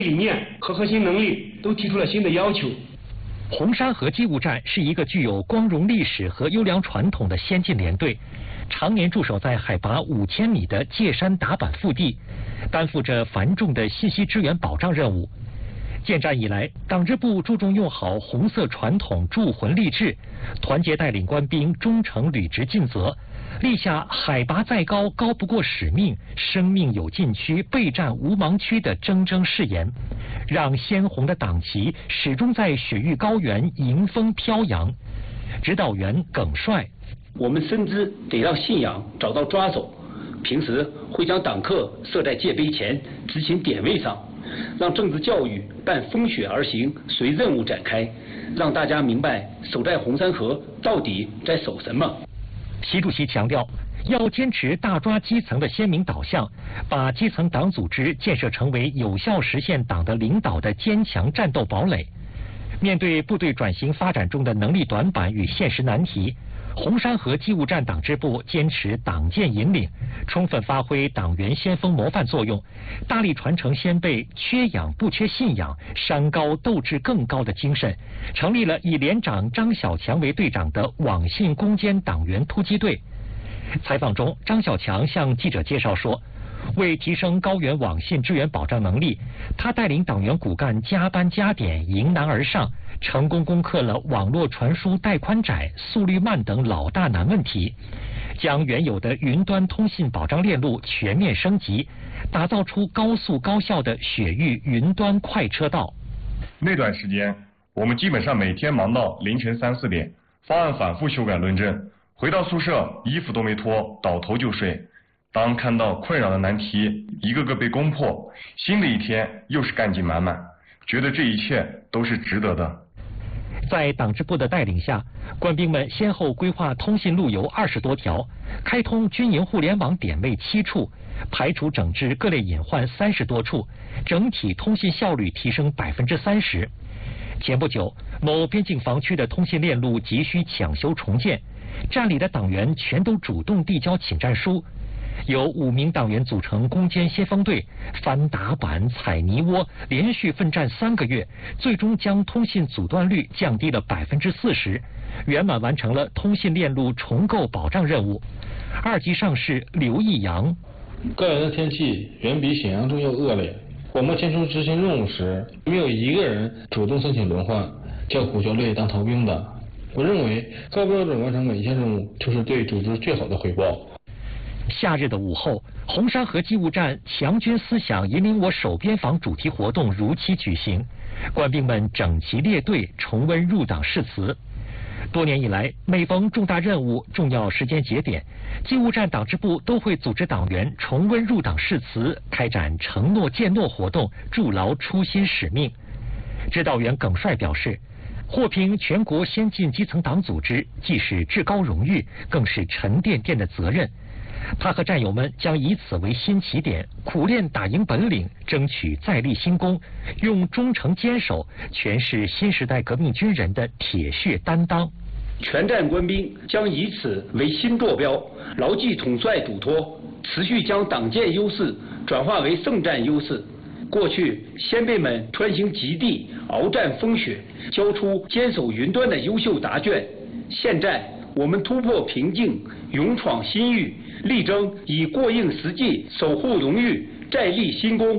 理念和核心能力都提出了新的要求。 红山河机务站是一个具有光荣历史和优良传统的先进连队，常年驻守在海拔5000米的界山打板腹地，担负着繁重的信息支援保障任务。建站以来，党支部注重用好红色传统铸魂励志，团结带领官兵忠诚履职尽责，立下海拔再高高不过使命，生命有禁区，备战无盲区的铮铮誓言，让鲜红的党旗始终在雪域高原迎风飘扬。指导员耿帅， 我们深知得让信仰找到抓手，平时会将党课设在界碑前执勤点位上，让政治教育伴风雪而行，随任务展开，让大家明白守在红山河到底在守什么。 习主席强调，要坚持大抓基层的鲜明导向，把基层党组织建设成为有效实现党的领导的坚强战斗堡垒。面对部队转型发展中的能力短板与现实难题，红山河机务站党支部坚持党建引领，充分发挥党员先锋模范作用，大力传承先辈缺氧不缺信仰，山高斗志更高的精神，成立了以连长张小强为队长的网信攻坚党员突击队。采访中，张小强向记者介绍说，为提升高原网信支援保障能力，他带领党员骨干加班加点，迎难而上，成功攻克了网络传输带宽窄、速率慢等老大难问题，将原有的云端通信保障链路全面升级，打造出高速高效的雪域云端快车道。 那段时间，我们基本上每天忙到凌晨3、4点，方案反复修改论证，回到宿舍衣服都没脱，倒头就睡。当看到困扰的难题一个个被攻破，新的一天又是干劲满满，觉得这一切都是值得的。 在党支部的带领下，官兵们先后规划通信路由20多条，开通军营互联网点位7处，排除整治各类隐患30多处，整体通信效率提升30%。前不久，某边境防区的通信链路急需抢修重建，站里的党员全都主动递交请战书。由5名党员组成攻坚先锋队，翻打板、踩泥窝，连续奋战3个月，最终将通信阻断率降低了40%，圆满完成了通信链路重构保障任务。2级上士刘义阳， 高原的天气远比想象中要恶劣，我们前出执行任务时，没有一个人主动申请轮换，叫苦叫累当逃兵的。我认为高标准完成每一项任务，就是对组织最好的回报。 夏日的午后，红山河机务站强军思想引领我守边防主题活动如期举行，官兵们整齐列队，重温入党誓词。多年以来，每逢重大任务、重要时间节点，机务站党支部都会组织党员重温入党誓词，开展承诺践诺活动，筑牢初心使命。指导员耿帅表示，获评全国先进基层党组织，既是至高荣誉，更是沉甸甸的责任。他和战友们将以此为新起点，苦练打赢本领，争取再立新功，用忠诚坚守诠释新时代革命军人的铁血担当。 全站官兵将以此为新坐标，牢记统帅嘱托，持续将党建优势转化为圣战优势。过去先辈们穿行极地，鏖战风雪，交出坚守云端的优秀答卷。现在我们突破瓶颈，勇闯新域，力争以过硬实际守护荣誉，再立新功。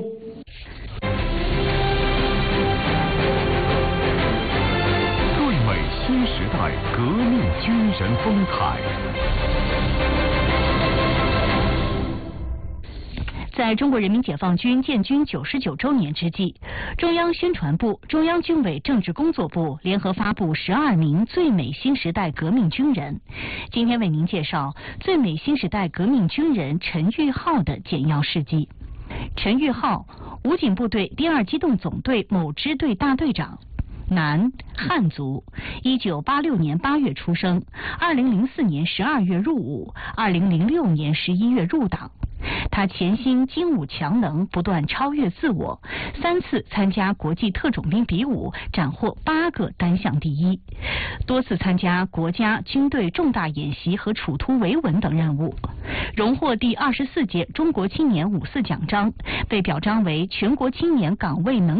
最美新时代革命军人风采。 在中国人民解放军建军99周年之际，中央宣传部、中央军委政治工作部联合发布12名最美新时代革命军人。今天为您介绍最美新时代革命军人陈玉浩的简要事迹。陈玉浩，武警部队第2机动总队某支队大队长，男，汉族，1986年8月出生，2004年12月入伍，2006年11月入党。他潜心精武强能，不断超越自我，3次参加国际特种兵比武，斩获8个单项第一，多次参加国家军队重大演习和处突维稳等任务，荣获第24届中国青年五四奖章，被表彰为全国青年岗位能